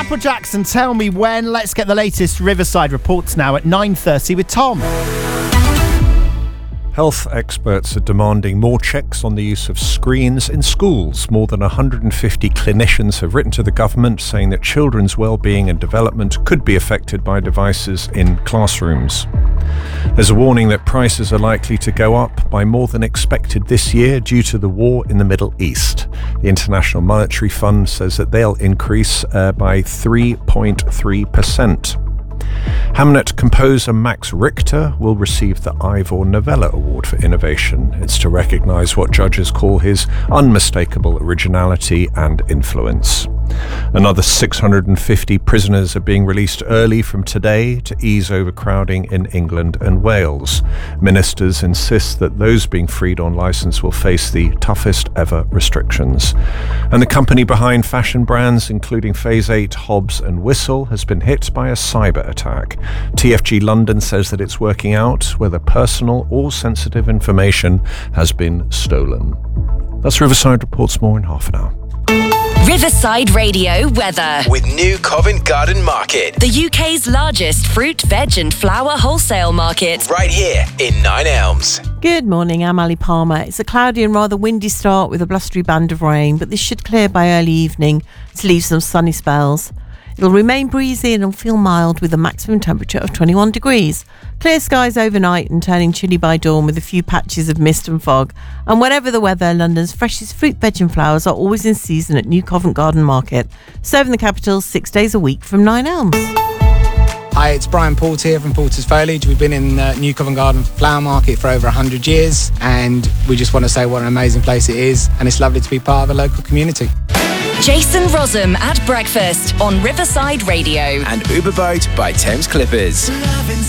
Michael Jackson, Tell Me When. Let's get the latest Riverside reports now at 9:30 with Tom. Health experts are demanding more checks on the use of screens in schools. More than 150 clinicians have written to the government saying that children's well-being and development could be affected by devices in classrooms. There's a warning that prices are likely to go up by more than expected this year due to the war in the Middle East. The International Monetary Fund says that they'll increase by 3.3%. Hamnet composer Max Richter will receive the Ivor Novello Award for Innovation. It's to recognise what judges call his unmistakable originality and influence. Another 650 prisoners are being released early from today to ease overcrowding in England and Wales. Ministers insist that those being freed on licence will face the toughest ever restrictions. And the company behind fashion brands including Phase 8, Hobbs and Whistle has been hit by a cyber attack. TFG London says that it's working out whether personal or sensitive information has been stolen. That's Riverside Reports. More in half an hour. Riverside Radio weather. With New Covent Garden Market. The UK's largest fruit, veg and flower wholesale market. Right here in Nine Elms. Good morning, I'm Ali Palmer. It's a cloudy and rather windy start with a blustery band of rain, but this should clear by early evening to leave some sunny spells. It'll remain breezy and it'll feel mild with a maximum temperature of 21 degrees. Clear skies overnight and turning chilly by dawn with a few patches of mist and fog. And whatever the weather, London's freshest fruit, veg and flowers are always in season at New Covent Garden Market, serving the capital 6 days a week from Nine Elms. Hi, it's Brian Porter here from Porter's Foliage. We've been in New Covent Garden Flower Market for over 100 years and we just want to say what an amazing place it is and it's lovely to be part of a local community. Jason Rossum at breakfast on Riverside Radio. And Uberboat by Thames Clippers.